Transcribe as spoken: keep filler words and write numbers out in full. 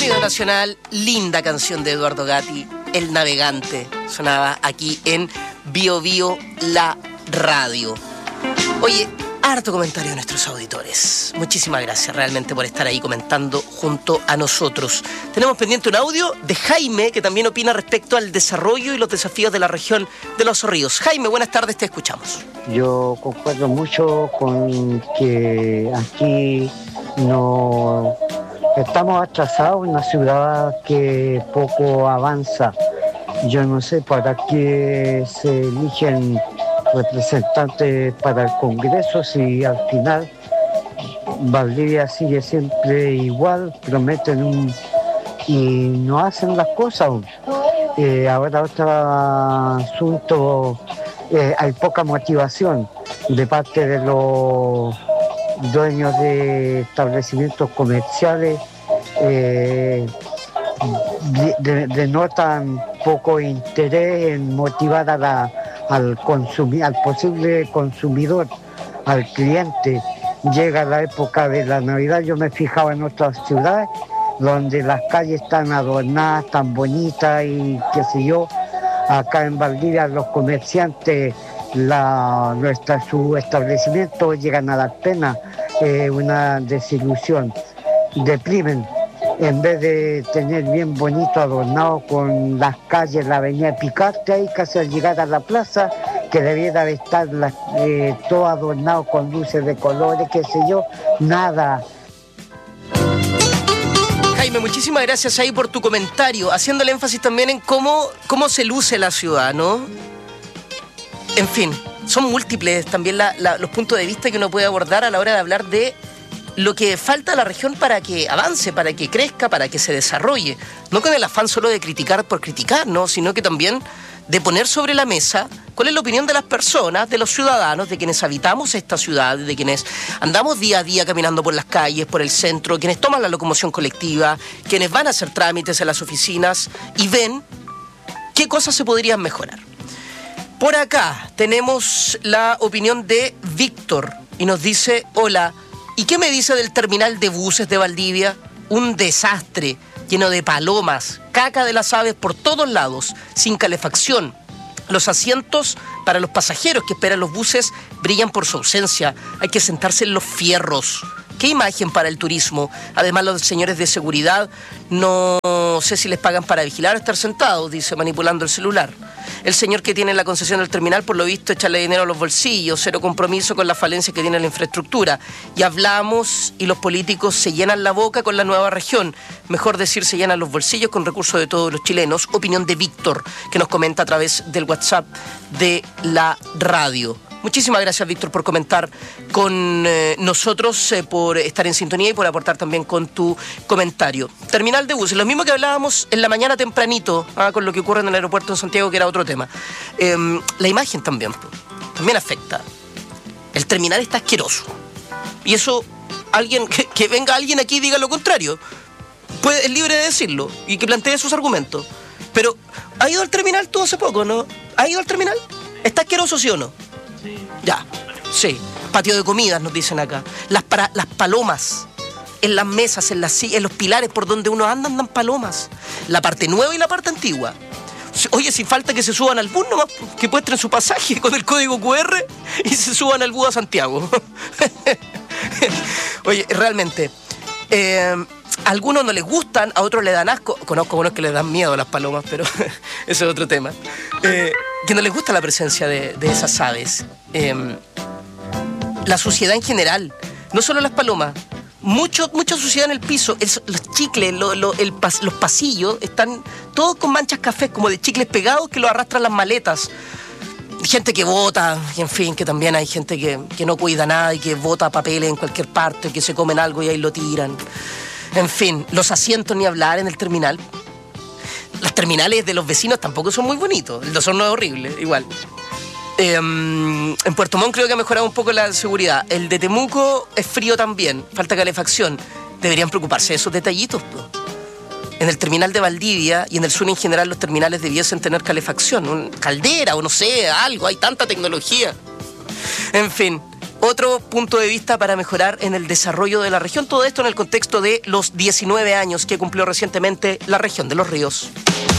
Sonido nacional, linda canción de Eduardo Gatti, El Navegante, sonaba aquí en Bio Bio La Radio. Oye, harto comentario de nuestros auditores. Muchísimas gracias realmente por estar ahí comentando junto a nosotros. Tenemos pendiente un audio de Jaime, que también opina respecto al desarrollo y los desafíos de la región de Los Ríos. Jaime, buenas tardes, te escuchamos. Yo concuerdo mucho con que aquí no estamos atrasados en una ciudad que poco avanza. Yo no sé para qué se eligen representantes para el Congreso si al final Valdivia sigue siempre igual, prometen un, y no hacen las cosas. Eh, ahora otro asunto, eh, hay poca motivación de parte de los dueños de establecimientos comerciales, eh, de, denotan poco interés en motivar a la Al, consumi- al posible consumidor, al cliente. Llega la época de la Navidad, yo me fijaba en otras ciudades donde las calles están adornadas, tan bonitas y qué sé yo. Acá en Valdivia los comerciantes, la, nuestra, su establecimiento llegan a dar pena, eh, una desilusión, deprimen. En vez de tener bien bonito adornado con las calles, la avenida Picarte, ahí casi al llegar a la plaza, que debiera de estar la, eh, todo adornado con luces de colores, qué sé yo, nada. Jaime, muchísimas gracias ahí por tu comentario, haciéndole énfasis también en cómo, cómo se luce la ciudad, ¿no? En fin, son múltiples también la, la, los puntos de vista que uno puede abordar a la hora de hablar de lo que falta a la región para que avance, para que crezca, para que se desarrolle. No con el afán solo de criticar por criticar, ¿no? Sino que también de poner sobre la mesa cuál es la opinión de las personas, de los ciudadanos, de quienes habitamos esta ciudad, de quienes andamos día a día caminando por las calles, por el centro, quienes toman la locomoción colectiva, quienes van a hacer trámites en las oficinas y ven qué cosas se podrían mejorar. Por acá tenemos la opinión de Víctor y nos dice: hola, ¿y qué me dice del terminal de buses de Valdivia? Un desastre, lleno de palomas, caca de las aves por todos lados, sin calefacción. Los asientos para los pasajeros que esperan los buses brillan por su ausencia. Hay que sentarse en los fierros. ¿Qué imagen para el turismo? Además, los señores de seguridad no sé si les pagan para vigilar o estar sentados, dice, manipulando el celular. El señor que tiene la concesión del terminal, por lo visto, echarle dinero a los bolsillos, cero compromiso con las falencias que tiene la infraestructura. Y hablamos y los políticos se llenan la boca con la nueva región. Mejor decir, se llenan los bolsillos con recursos de todos los chilenos. Opinión de Víctor, que nos comenta a través del WhatsApp de la radio. Muchísimas gracias, Víctor, por comentar con eh, nosotros, eh, por estar en sintonía y por aportar también con tu comentario. Terminal de buses, lo mismo que hablábamos en la mañana tempranito, ah, con lo que ocurre en el aeropuerto de Santiago, que era otro tema. Eh, la imagen también, también afecta. El terminal está asqueroso. Y eso, alguien que, que venga alguien aquí y diga lo contrario. Puede, es libre de decirlo y que plantee sus argumentos. Pero, ¿ha ido al terminal tú hace poco, no? ¿Ha ido al terminal? ¿Está asqueroso, sí o no? Sí. Ya, sí. Patio de comidas, nos dicen acá. Las, para, las palomas. En las mesas, en, las, en los pilares por donde uno anda, andan palomas. La parte nueva y la parte antigua. Oye, si falta que se suban al bus nomás, que muestren su pasaje con el código cu erre y se suban al bus a Santiago. Oye, realmente, eh, a algunos no les gustan, a otros les dan asco. Conozco unos que les dan miedo a las palomas, pero ese es otro tema. Eh, que no les gusta la presencia de, de esas aves. Eh, la suciedad en general, no solo las palomas. Mucho, mucha suciedad en el piso, el, los chicles, lo, lo, el pas, los pasillos están todos con manchas cafés, como de chicles pegados que lo arrastran las maletas. Gente que bota, y en fin, que también hay gente que, que no cuida nada y que bota papeles en cualquier parte, que se comen algo y ahí lo tiran. En fin, los asientos ni hablar en el terminal. Las terminales de los vecinos tampoco son muy bonitos, el de Osorno es horrible, igual. Eh, en Puerto Montt creo que ha mejorado un poco la seguridad. El de Temuco es frío también, falta calefacción. Deberían preocuparse de esos detallitos, pues. En el terminal de Valdivia y en el sur en general los terminales debiesen tener calefacción, un, caldera o no sé, algo, hay tanta tecnología. En fin, otro punto de vista para mejorar en el desarrollo de la región. Todo esto en el contexto de los diecinueve años que cumplió recientemente la región de Los Ríos.